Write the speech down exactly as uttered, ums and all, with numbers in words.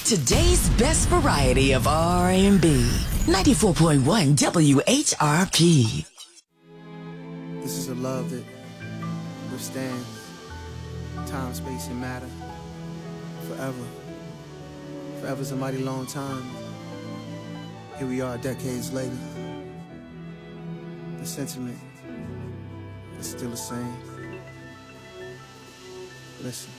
Today's best variety of R and B. ninety-four point one W H R P. This is a love that withstands time, space, and matter forever. Forever's a mighty long time. Here we are decades later. The sentiment is still the same. Listen.